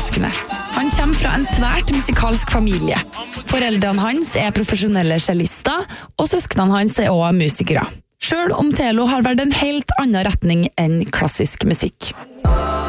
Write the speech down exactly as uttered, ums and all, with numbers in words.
overraskende. Han kommer fra en svært musikalsk familie. Foreldrene hans er profesjonelle cellister, og søsknene hans er også musikere. Selv om Telo har vært en helt annen retning enn klassisk musikk.